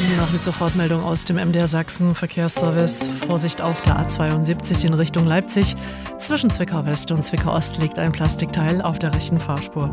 Die Nachricht-Sofortmeldung aus dem MDR Sachsen Verkehrsservice. Vorsicht auf der A72 in Richtung Leipzig. Zwischen Zwickau West und Zwickau Ost liegt ein Plastikteil auf der rechten Fahrspur.